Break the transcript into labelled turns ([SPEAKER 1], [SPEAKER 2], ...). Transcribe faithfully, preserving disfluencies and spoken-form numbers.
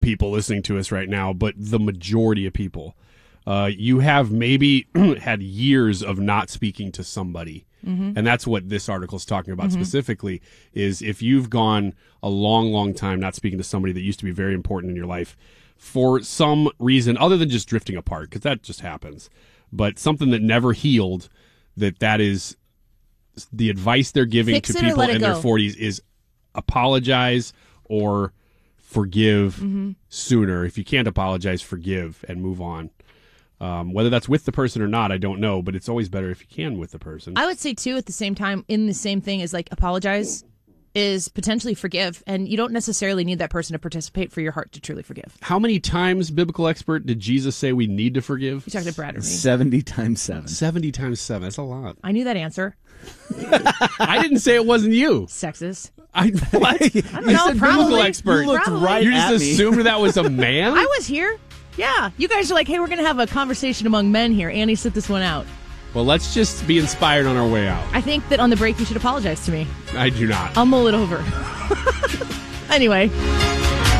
[SPEAKER 1] people listening to us right now, but the majority of people. Uh, you have maybe had years of not speaking to somebody. Mm-hmm. And that's what this article is talking about mm-hmm. specifically, is if you've gone a long, long time not speaking to somebody that used to be very important in your life for some reason other than just drifting apart, because that just happens, but something that never healed, that that is the advice they're giving
[SPEAKER 2] Fix
[SPEAKER 1] to
[SPEAKER 2] it or
[SPEAKER 1] people
[SPEAKER 2] let it
[SPEAKER 1] in
[SPEAKER 2] go.
[SPEAKER 1] their forties is apologize or forgive mm-hmm. sooner. If you can't apologize, forgive and move on. Um, whether that's with the person or not, I don't know, but it's always better if you can with the person.
[SPEAKER 2] I would say, too, at the same time, in the same thing as, like, apologize is potentially forgive, and you don't necessarily need that person to participate for your heart to truly forgive.
[SPEAKER 1] How many times, biblical expert, did Jesus say we need to forgive?
[SPEAKER 2] You talked to Brad or me.
[SPEAKER 3] seventy times seven.
[SPEAKER 1] seventy times seven. That's a lot.
[SPEAKER 2] I knew that answer.
[SPEAKER 1] I didn't say it wasn't you.
[SPEAKER 2] Sexist.
[SPEAKER 1] I, what?
[SPEAKER 2] I don't
[SPEAKER 1] you
[SPEAKER 2] know,
[SPEAKER 1] said
[SPEAKER 2] probably.
[SPEAKER 1] biblical expert.
[SPEAKER 3] You looked
[SPEAKER 2] Probably.
[SPEAKER 3] right
[SPEAKER 1] You just
[SPEAKER 3] at me.
[SPEAKER 1] assumed that was a man?
[SPEAKER 2] I was here. Yeah. You guys are like, hey, we're going to have a conversation among men here. Annie, sit this one out.
[SPEAKER 1] Well, let's just be inspired on our way out.
[SPEAKER 2] I think that on the break you should apologize to me.
[SPEAKER 1] I do not.
[SPEAKER 2] I'll mull it over. Anyway.